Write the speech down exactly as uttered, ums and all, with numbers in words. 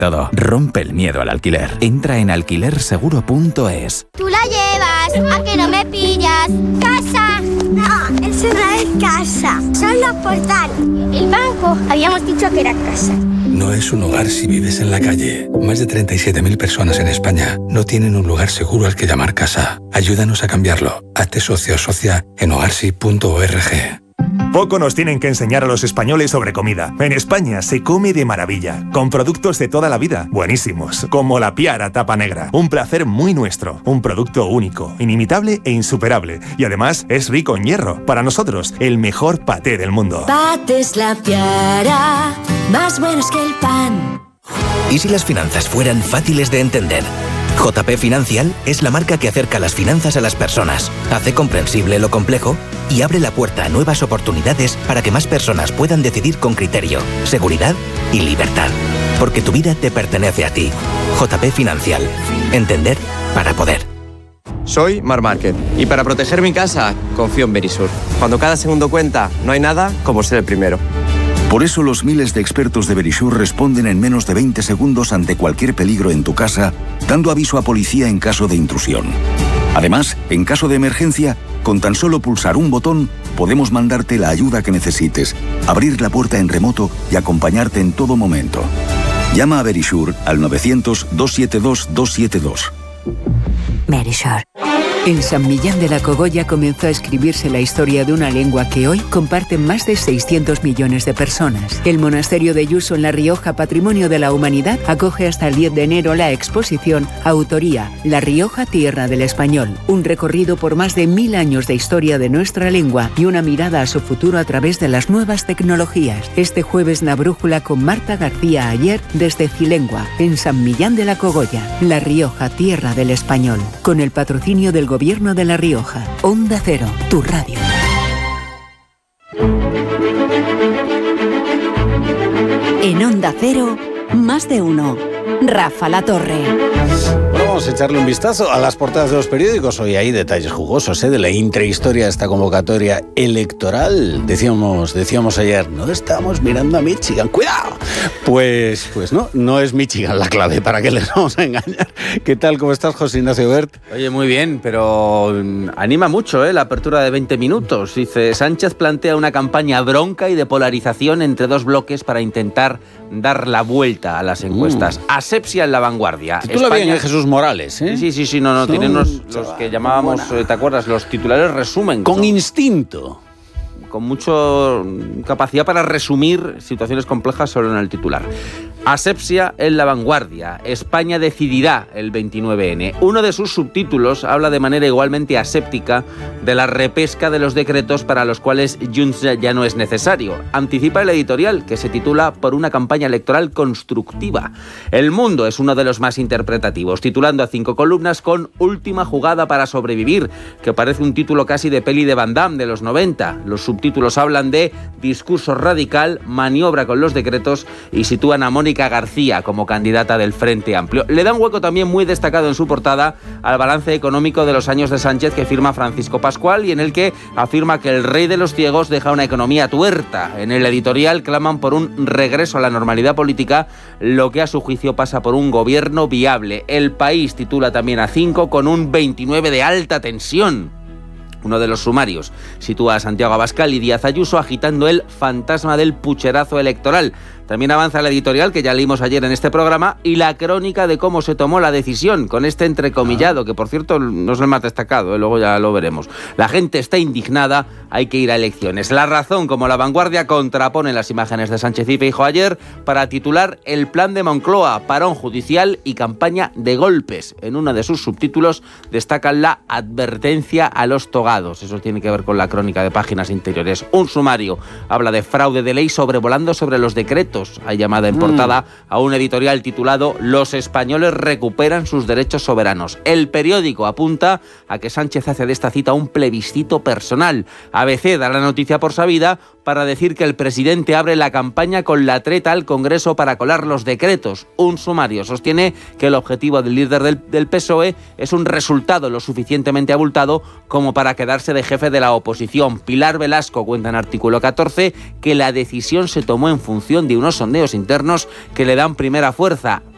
todo. Rompe el miedo al alquiler. Entra en alquiler seguro punto es. Tú la llevas, ¿a que no me pillas? ¡Casa! No, eso no es casa, son los portales. El banco, habíamos dicho que era casa. No es un hogar si vives en la calle. Más de treinta y siete mil personas en España no tienen un lugar seguro al que llamar casa. Ayúdanos a cambiarlo. Hazte socio o socia en hogarsi punto org. Poco nos tienen que enseñar a los españoles sobre comida. En España se come de maravilla, con productos de toda la vida, buenísimos, como la Piara Tapa Negra. Un placer muy nuestro, un producto único, inimitable e insuperable. Y además es rico en hierro. Para nosotros, el mejor paté del mundo. Patés La Piara, más buenos que el pan. ¿Y si las finanzas fueran fáciles de entender? J P Financial es la marca que acerca las finanzas a las personas, hace comprensible lo complejo y abre la puerta a nuevas oportunidades para que más personas puedan decidir con criterio, seguridad y libertad. Porque tu vida te pertenece a ti. J P Financial. Entender para poder. Soy Mar Márquez y para proteger mi casa confío en Verisur. Cuando cada segundo cuenta, no hay nada como ser el primero. Por eso los miles de expertos de Verisur responden en menos de veinte segundos ante cualquier peligro en tu casa, dando aviso a policía en caso de intrusión. Además, en caso de emergencia, con tan solo pulsar un botón, podemos mandarte la ayuda que necesites, abrir la puerta en remoto y acompañarte en todo momento. Llama a Verisur al novecientos, doscientos setenta y dos, doscientos setenta y dos. Verisur. En San Millán de la Cogolla comenzó a escribirse la historia de una lengua que hoy comparten más de seiscientos millones de personas. El monasterio de Yuso en La Rioja, Patrimonio de la Humanidad, acoge hasta el diez de enero la exposición Autoría, La Rioja, Tierra del Español. Un recorrido por más de mil años de historia de nuestra lengua y una mirada a su futuro a través de las nuevas tecnologías. Este jueves La Brújula con Marta García Ayer desde Cilengua, en San Millán de la Cogolla. La Rioja, Tierra del Español. Con el patrocinio del Gobierno de La Rioja. Onda Cero, tu radio. En Onda Cero, más de uno. Rafa La Torre. Bueno, vamos a echarle un vistazo a las portadas de los periódicos. Hoy hay detalles jugosos, ¿eh? De la intrahistoria de esta convocatoria electoral. Decíamos, decíamos ayer, no estamos mirando a Michigan. ¡Cuidado! Pues, pues no, no es Michigan la clave. ¿Para qué les vamos a engañar? ¿Qué tal? ¿Cómo estás, José Ignacio Bert? Oye, muy bien, pero anima mucho, ¿eh? La apertura de veinte minutos. Dice, Sánchez plantea una campaña bronca y de polarización entre dos bloques para intentar dar la vuelta a las encuestas. Mm. Asepsia en La Vanguardia. Tú lo bien, Jesús Morales, ¿eh? Sí, sí, sí, no, no, Son, tienen los, los que llamábamos, buena. ¿Te acuerdas? Los titulares resumen. Con instinto. Con mucha capacidad para resumir situaciones complejas solo en el titular. Asepsia en La Vanguardia. España decidirá el veintinueve ene. Uno de sus subtítulos habla de manera igualmente aséptica de la repesca de los decretos para los cuales Junts ya no es necesario. Anticipa el editorial, que se titula Por una campaña electoral constructiva. El Mundo es uno de los más interpretativos, titulando a cinco columnas con Última jugada para sobrevivir, que parece un título casi de peli de Van Damme de los noventa. Los subtítulos hablan de discurso radical, maniobra con los decretos y sitúan a Mónica García como candidata del Frente Amplio. Le da un hueco también muy destacado en su portada al balance económico de los años de Sánchez que firma Francisco Pascual y en el que afirma que el rey de los ciegos deja una economía tuerta. En el editorial claman por un regreso a la normalidad política, lo que a su juicio pasa por un gobierno viable. El País titula también a cinco con un veintinueve de alta tensión. Uno de los sumarios sitúa a Santiago Abascal y Díaz Ayuso agitando el fantasma del pucherazo electoral. También avanza la editorial, que ya leímos ayer en este programa, y la crónica de cómo se tomó la decisión, con este entrecomillado, que por cierto no es el más destacado, ¿eh? Luego ya lo veremos. La gente está indignada, hay que ir a elecciones. La Razón, como La Vanguardia, contrapone las imágenes de Sánchez y Feijóo ayer para titular El plan de Moncloa, parón judicial y campaña de golpes. En uno de sus subtítulos destacan la advertencia a los togados. Eso tiene que ver con la crónica de Páginas Interiores. Un sumario habla de fraude de ley sobrevolando sobre los decretos. Hay llamada en portada a un editorial titulado Los españoles recuperan sus derechos soberanos. El periódico apunta a que Sánchez hace de esta cita un plebiscito personal. A be ce da la noticia por sabida para decir que el presidente abre la campaña con la treta al Congreso para colar los decretos. Un sumario sostiene que el objetivo del líder del, del pe eso e es un resultado lo suficientemente abultado como para quedarse de jefe de la oposición. Pilar Velasco cuenta en artículo catorce que la decisión se tomó en función de unos sondeos internos que le dan primera fuerza.